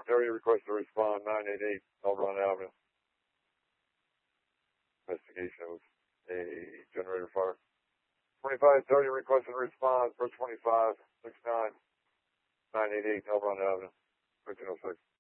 Area request to respond 988 Elron Avenue. Investigation of a generator fire. 2530 request to respond for 2569 988 Elron Avenue. 1306.